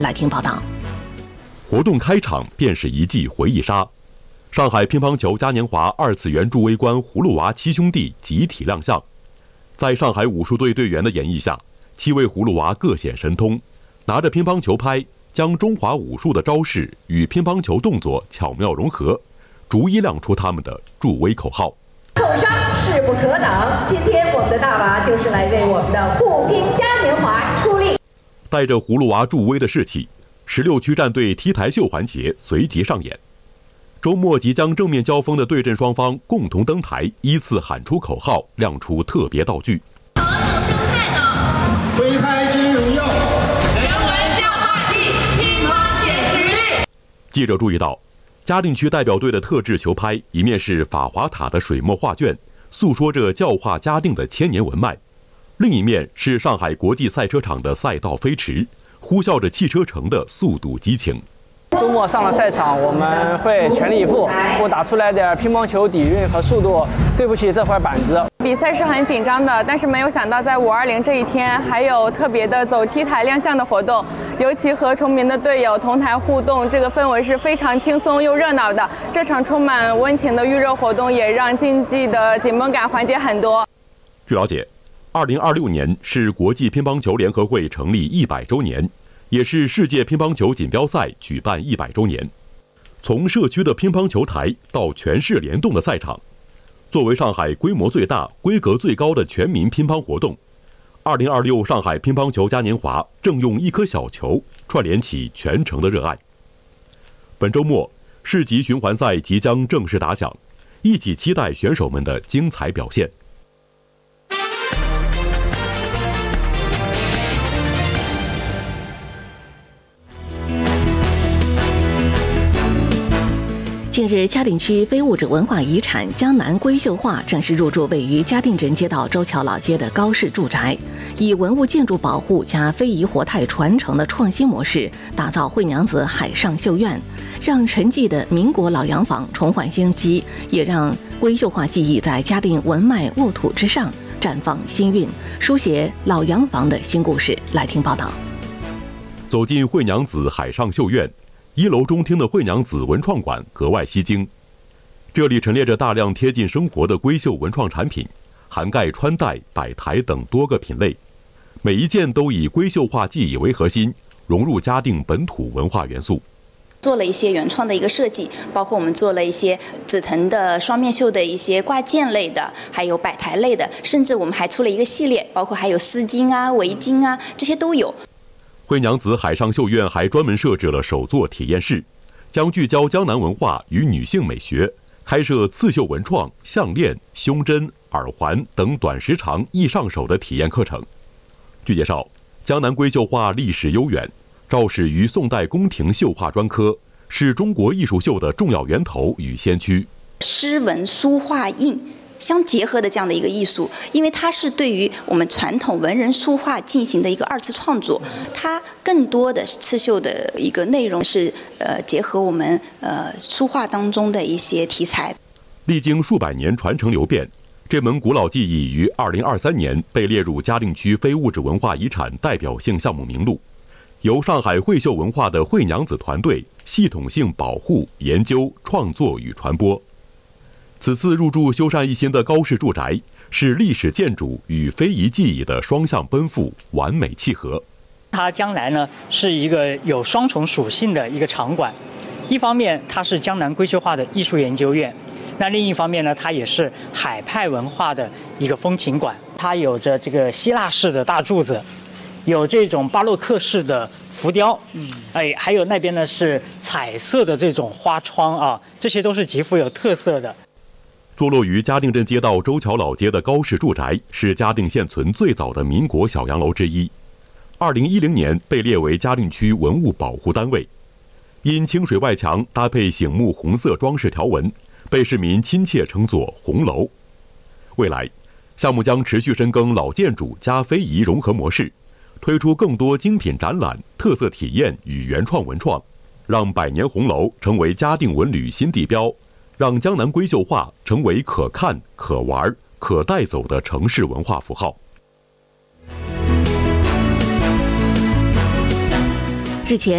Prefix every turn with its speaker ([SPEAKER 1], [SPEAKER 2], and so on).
[SPEAKER 1] 来听报道。
[SPEAKER 2] 活动开场便是一记回忆杀。上海乒乓球嘉年华2次元助威官葫芦娃7兄弟集体亮相。在上海武术队队员的演绎下，7位葫芦娃各显神通，拿着乒乓球拍，将中华武术的招式与乒乓球动作巧妙融合，逐一亮出他们的助威口号。
[SPEAKER 3] 口上势不可挡，今天我们的大娃就是来为我们的沪乒嘉年华出力。
[SPEAKER 2] 带着葫芦娃助威的士气，16区战队踢台秀环节随即上演。周末即将正面交锋的对阵双方共同登台，依次喊出口号，亮出特别道具。
[SPEAKER 4] 好有生态的
[SPEAKER 5] 挥拍真荣耀，
[SPEAKER 4] 人文教化地，乒乓显实力。
[SPEAKER 2] 记者注意到，嘉定区代表队的特制球拍，一面是法华塔的水墨画卷，诉说着教化嘉定的千年文脉；另一面是上海国际赛车场的赛道飞驰，呼啸着汽车城的速度激情。
[SPEAKER 6] 周末上了赛场，我们会全力以赴，不打出来点乒乓球底蕴和速度，对不起这块板子。
[SPEAKER 7] 比赛是很紧张的，但是没有想到在520这一天，还有特别的走 T 台亮相的活动，尤其和崇明的队友同台互动，这个氛围是非常轻松又热闹的。这场充满温情的预热活动也让竞技的紧绷感缓解很多。
[SPEAKER 2] 据了解，2026年是国际乒乓球联合会成立100周年。也是世界乒乓球锦标赛举办100周年。从社区的乒乓球台到全市联动的赛场，作为上海规模最大、规格最高的全民乒乓活动，2026上海乒乓球嘉年华正用一颗小球串联起全城的热爱。本周末，市级循环赛即将正式打响，一起期待选手们的精彩表现。
[SPEAKER 1] 近日，嘉定区非物质文化遗产江南闺秀画正式入驻位于嘉定镇街道周桥老街的高氏住宅，以文物建筑保护加非遗活态传承的创新模式，打造惠娘子海上绣院，让沉寂的民国老洋房重焕生机，也让闺秀画技艺在嘉定文脉沃土之上绽放新韵，书写老洋房的新故事。来听报道。
[SPEAKER 2] 走进惠娘子海上绣院，1楼中厅的惠娘子文创馆格外吸睛，这里陈列着大量贴近生活的闺秀文创产品，涵盖穿戴、摆台等多个品类，每一件都以闺秀画技艺为核心，融入嘉定本土文化元素。
[SPEAKER 8] 做了一些原创的一个设计，包括我们做了一些紫藤的双面绣的一些挂件类的，还有摆台类的，甚至我们还出了一个系列，包括还有丝巾啊、围巾啊，这些都有。
[SPEAKER 2] 惠娘子海上绣院还专门设置了手作体验室，将聚焦江南文化与女性美学，开设刺绣文创、项链、胸针、耳环等短时长易上手的体验课程。据介绍，江南闺秀画历史悠远，肇始于宋代宫廷绣画专科，是中国艺术绣的重要源头与先驱。
[SPEAKER 8] 诗文书画印相结合的这样的一个艺术，因为它是对于我们传统文人书画进行的一个2次创作，它更多的刺绣的一个内容是结合我们书画当中的一些题材。
[SPEAKER 2] 历经数百年传承流变，这门古老技艺于2023年被列入嘉定区非物质文化遗产代表性项目名录，由上海惠绣文化的惠娘子团队系统性保护、研究、创作与传播。此次入驻修缮一新的高氏住宅，是历史建筑与非遗技艺的双向奔赴，完美契合。
[SPEAKER 9] 它将来呢是一个有双重属性的一个场馆，一方面它是江南闺秀画的艺术研究院，那另一方面呢，它也是海派文化的一个风情馆。它有着这个希腊式的大柱子，有这种巴洛克式的浮雕，还有那边呢是彩色的这种花窗啊，这些都是极富有特色的。
[SPEAKER 2] 坐落于嘉定镇街道周桥老街的高氏住宅，是嘉定现存最早的民国小洋楼之一。2010年被列为嘉定区文物保护单位，因清水外墙搭配醒目红色装饰条纹，被市民亲切称作红楼。未来，项目将持续深耕老建筑加非遗融合模式，推出更多精品展览、特色体验与原创文创，让百年红楼成为嘉定文旅新地标，让江南闺秀画成为可看、可玩、可带走的城市文化符号。
[SPEAKER 1] 日前